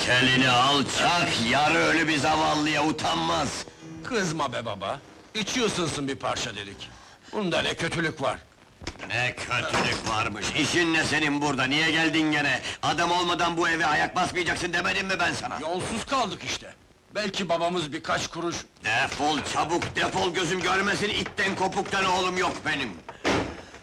Kelini alçak, yarı ölü bir zavallıya utanmaz! Kızma be baba! İçi ısınsın bir parça dedik. Bunda ne kötülük var? Ne kötülük varmış! İşin ne senin burada, niye geldin gene? Adam olmadan bu eve ayak basmayacaksın demedim mi ben sana? Yolsuz kaldık işte! Belki babamız birkaç kuruş... Defol çabuk, defol gözüm görmesin, itten kopuktan oğlum yok benim!